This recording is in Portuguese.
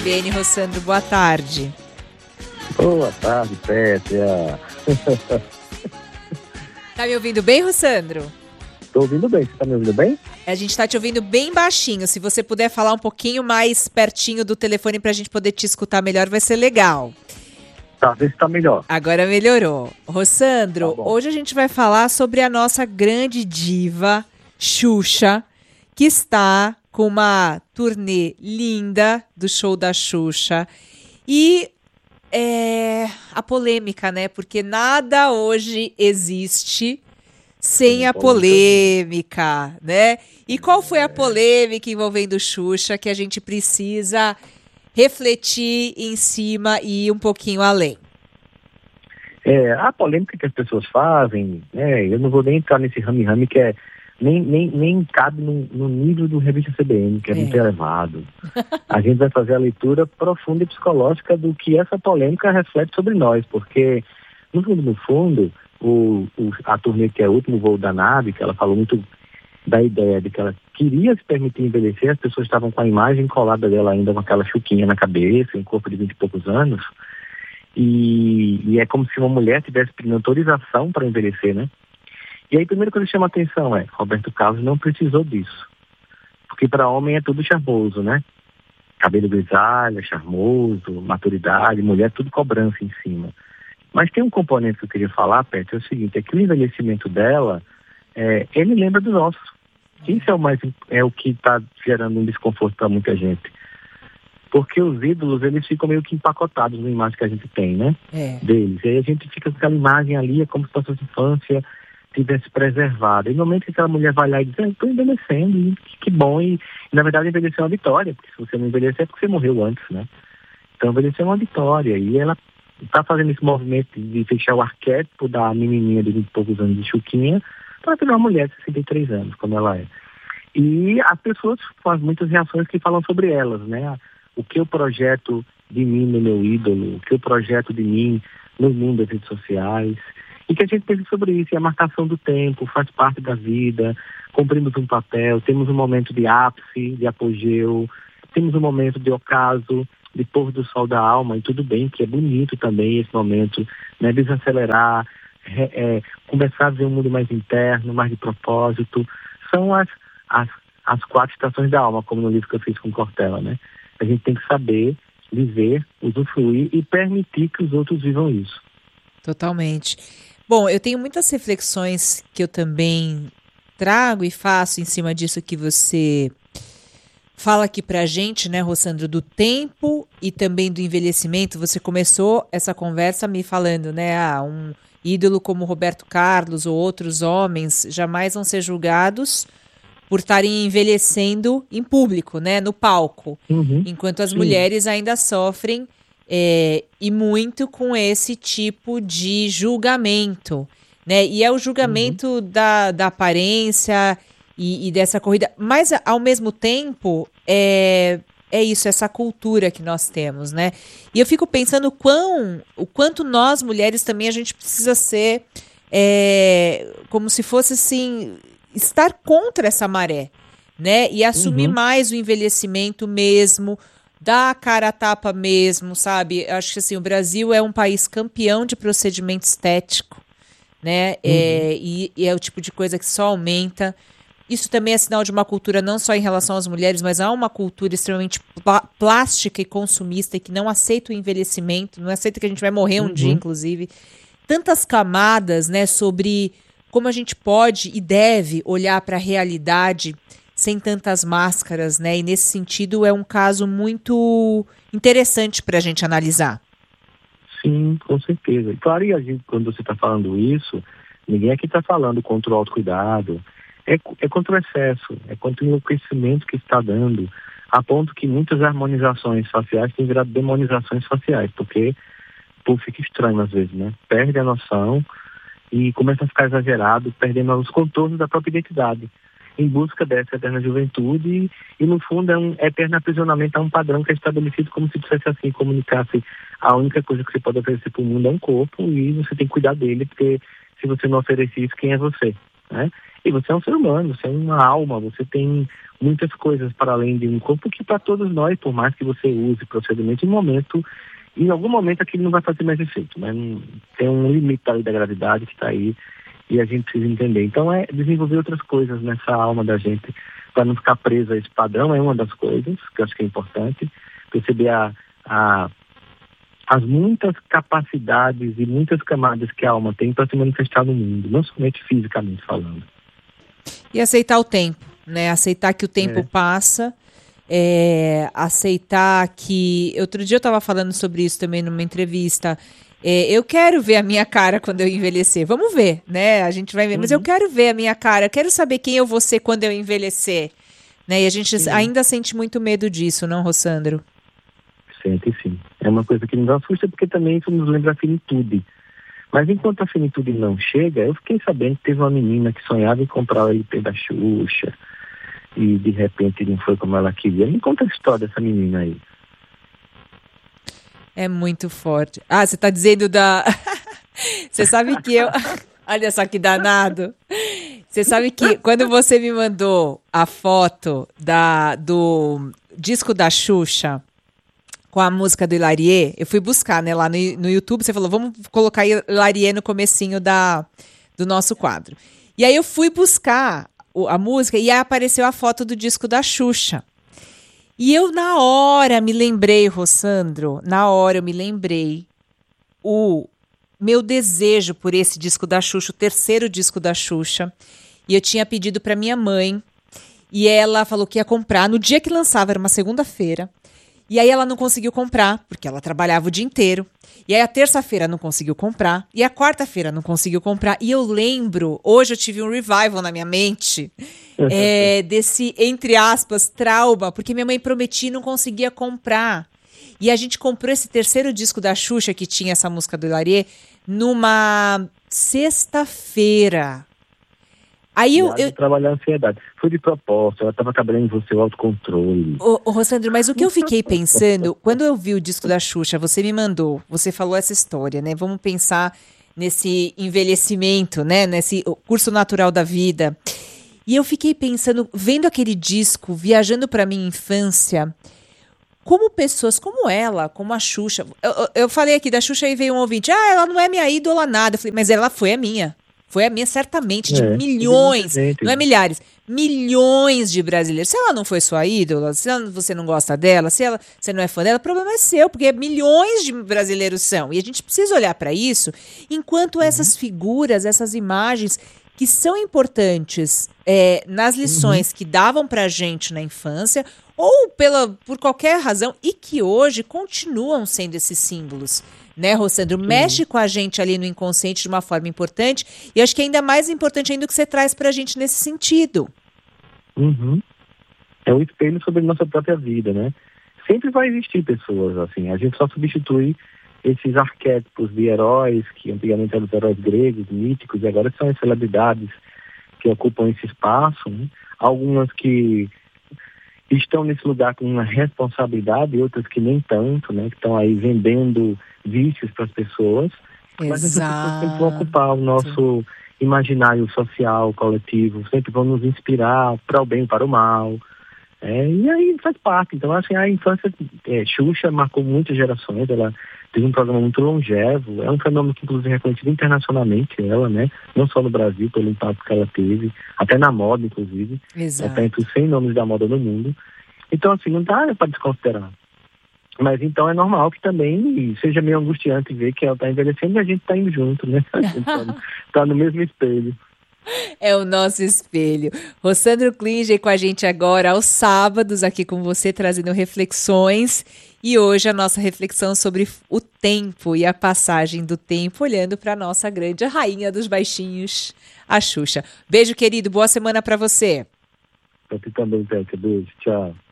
CBN, Rossandro, boa tarde. Boa tarde, Pétria. Tá me ouvindo bem, Rossandro? Tô ouvindo bem, você tá me ouvindo bem? A gente tá te ouvindo bem baixinho. Se você puder falar um pouquinho mais pertinho do telefone pra gente poder te escutar melhor, vai ser legal. Tá, vê se tá melhor. Agora melhorou. Rossandro, Tá, hoje a gente vai falar sobre a nossa grande diva, Xuxa, que está com uma turnê linda do show da Xuxa. E a polêmica, né? Porque nada hoje existe sem a polêmica, né? E qual foi a polêmica envolvendo Xuxa que a gente precisa refletir em cima e ir um pouquinho além? A polêmica que as pessoas fazem, eu não vou nem entrar nesse rame-rame que nem cabe no nível do Revista CBN, que é muito elevado. A gente vai fazer a leitura profunda e psicológica do que essa polêmica reflete sobre nós, porque, no fundo, a turnê que é o último voo da nave, que ela falou muito da ideia de que ela queria se permitir envelhecer, as pessoas estavam com a imagem colada dela ainda com aquela chuquinha na cabeça, um corpo de 20 e poucos anos, e é como se uma mulher tivesse pedindo autorização para envelhecer, né? E aí a primeira coisa que chama a atenção Roberto Carlos não precisou disso, porque para homem é tudo charmoso, né? Cabelo grisalho, charmoso, maturidade, mulher, tudo cobrança em cima. Mas tem um componente que eu queria falar, Pet, é o seguinte, é que o envelhecimento dela, ele lembra dos nossos. Isso é o que está gerando um desconforto para muita gente. Porque os ídolos, eles ficam meio que empacotados na imagem que a gente tem, né? Deles. E aí a gente fica com aquela imagem ali, é como se a sua infância tivesse preservada. E no momento que aquela mulher vai lá e diz, eu estou envelhecendo, e que bom. E na verdade envelhecer é uma vitória, porque se você não envelhecer é porque você morreu antes, né? Então envelhecer é uma vitória. E ela está fazendo esse movimento de fechar o arquétipo da menininha de 20 e poucos anos de Chuquinha para virar uma mulher de 63 anos, como ela é. E as pessoas fazem muitas reações que falam sobre elas, né? O que eu projeto de mim no meu ídolo, o que eu projeto de mim no mundo das redes sociais. E que a gente pensa sobre isso, e a marcação do tempo faz parte da vida, cumprimos um papel, temos um momento de ápice, de apogeu, temos um momento de ocaso, de pôr do sol da alma, e tudo bem, que é bonito também esse momento, né? Desacelerar, começar a ver um mundo mais interno, mais de propósito. São as 4 estações da alma, como no livro que eu fiz com Cortella, né? A gente tem que saber viver, usufruir e permitir que os outros vivam isso. Totalmente. Bom, eu tenho muitas reflexões que eu também trago e faço em cima disso que você fala aqui pra gente, né, Rossandro, do tempo e também do envelhecimento. Você começou essa conversa me falando, né, um ídolo como Roberto Carlos ou outros homens jamais vão ser julgados por estarem envelhecendo em público, né, no palco, enquanto as mulheres ainda sofrem e muito com esse tipo de julgamento, né? E é o julgamento da aparência e dessa corrida, mas ao mesmo tempo é isso, essa cultura que nós temos, né? E eu fico pensando o quanto nós mulheres também a gente precisa ser como se fosse assim, estar contra essa maré, né? E assumir mais o envelhecimento mesmo, dar a cara a tapa mesmo, sabe? Eu acho que assim, o Brasil é um país campeão de procedimento estético, né? E é o tipo de coisa que só aumenta. Isso também é sinal de uma cultura não só em relação às mulheres, mas há uma cultura extremamente plástica e consumista e que não aceita o envelhecimento, não aceita que a gente vai morrer um dia, inclusive. Tantas camadas, né, sobre como a gente pode e deve olhar para a realidade sem tantas máscaras, né? E nesse sentido é um caso muito interessante para a gente analisar. Sim, com certeza. E claro, e a gente, quando você está falando isso, ninguém aqui está falando contra o autocuidado, é contra o excesso, é contra o enlouquecimento que está dando, a ponto que muitas harmonizações faciais têm virado demonizações faciais, porque fica estranho às vezes, né? Perde a noção e começa a ficar exagerado, perdendo os contornos da própria identidade, em busca dessa eterna juventude e no fundo é um eterno aprisionamento a um padrão que é estabelecido como se dissesse assim, comunicasse a única coisa que você pode oferecer para o mundo é um corpo e você tem que cuidar dele, porque se você não oferecer isso, quem é você? né? E você é um ser humano, você é uma alma, você tem muitas coisas para além de um corpo que para todos nós, por mais que você use procedimento, em algum momento aquilo não vai fazer mais efeito, né? Tem um limite da lei da gravidade que está aí e a gente precisa entender. Então é desenvolver outras coisas nessa alma da gente para não ficar preso a esse padrão, é uma das coisas que eu acho que é importante, perceber as muitas capacidades e muitas camadas que a alma tem para se manifestar no mundo, não somente fisicamente falando. E aceitar o tempo, né? Aceitar que o tempo passa, aceitar que... Outro dia eu estava falando sobre isso também numa entrevista. Eu quero ver a minha cara quando eu envelhecer. Vamos ver, né? A gente vai ver. Mas eu quero ver a minha cara. Eu quero saber quem eu vou ser quando eu envelhecer. Né? E a gente ainda sente muito medo disso, não, Rossandro? Sente, sim. É uma coisa que nos assusta porque também isso nos lembra a finitude. Mas enquanto a finitude não chega, eu fiquei sabendo que teve uma menina que sonhava em comprar o LP da Xuxa e de repente não foi como ela queria. Me conta a história dessa menina aí. É muito forte. Ah, você está dizendo da... Você sabe que eu... Olha só que danado. Você sabe que quando você me mandou a foto do disco da Xuxa com a música do Hilarie, eu fui buscar, né, lá no YouTube, você falou, vamos colocar Hilarie no comecinho do nosso quadro. E aí eu fui buscar a música e aí apareceu a foto do disco da Xuxa. E eu, na hora, me lembrei, Rossandro, o meu desejo por esse disco da Xuxa, o terceiro disco da Xuxa. E eu tinha pedido para minha mãe, e ela falou que ia comprar no dia que lançava, era uma segunda-feira. E aí ela não conseguiu comprar, porque ela trabalhava o dia inteiro. E aí a terça-feira não conseguiu comprar. E a quarta-feira não conseguiu comprar. E eu lembro, hoje eu tive um revival na minha mente, desse, entre aspas, trauma, porque minha mãe prometia e não conseguia comprar. E a gente comprou esse terceiro disco da Xuxa, que tinha essa música do Hilarie, numa sexta-feira. Aí eu trabalhar a ansiedade. Foi de propósito, ela estava trabalhando em você o autocontrole. Ô, Rossandro, mas o que eu fiquei pensando, quando eu vi o disco da Xuxa, você me mandou, você falou essa história, né? Vamos pensar nesse envelhecimento, né? Nesse curso natural da vida. E eu fiquei pensando, vendo aquele disco, viajando para minha infância, como pessoas como ela, como a Xuxa. Eu falei aqui da Xuxa e veio um ouvinte, ela não é minha ídola nada. Eu falei, mas ela foi a minha. Foi a minha, certamente, de milhões, não é milhares, milhões de brasileiros. Se ela não foi sua ídola, se você não gosta dela, você não é fã dela, o problema é seu, porque milhões de brasileiros são. E a gente precisa olhar para isso, enquanto essas figuras, essas imagens que são importantes nas lições que davam para a gente na infância, ou por qualquer razão, e que hoje continuam sendo esses símbolos. Né, Rossandro? Mexe com a gente ali no inconsciente de uma forma importante, e acho que é ainda mais importante ainda o que você traz pra gente nesse sentido. É um espelho sobre a nossa própria vida, né? Sempre vai existir pessoas assim, a gente só substitui esses arquétipos de heróis, que antigamente eram os heróis gregos, míticos, e agora são as celebridades que ocupam esse espaço, né? Algumas que estão nesse lugar com uma responsabilidade, outras que nem tanto, né? Que estão aí vendendo vícios para as pessoas. Mas essas pessoas sempre vão ocupar o nosso imaginário social, coletivo, sempre vão nos inspirar para o bem e para o mal. E aí faz parte. Então, assim, a infância, Xuxa marcou muitas gerações, ela teve um programa muito longevo, é um fenômeno que, inclusive, é reconhecido internacionalmente, ela, né? Não só no Brasil, pelo impacto que ela teve, até na moda, inclusive. Exato. Está entre os 100 nomes da moda no mundo. Então, assim, não dá para desconsiderar. Mas então é normal que também seja meio angustiante ver que ela está envelhecendo e a gente está indo junto, né? A gente tá no mesmo espelho. É o nosso espelho. Rossandro Klinger com a gente agora aos sábados, aqui com você, trazendo reflexões. E hoje a nossa reflexão sobre o tempo e a passagem do tempo, olhando para a nossa grande rainha dos baixinhos, a Xuxa. Beijo, querido. Boa semana para você. Para ti também, Teca. Beijo. Tchau.